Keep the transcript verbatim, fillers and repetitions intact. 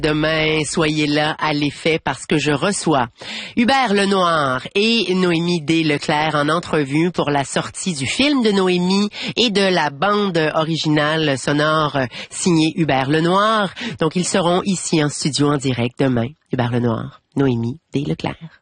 Demain, soyez là à l'effet parce que je reçois Hubert Lenoir et Noémie D. Leclerc en entrevue pour la sortie du film de Noémie et de la bande originale sonore signée Hubert Lenoir. Donc, ils seront ici en studio en direct demain. Hubert Lenoir, Noémie D. Leclerc.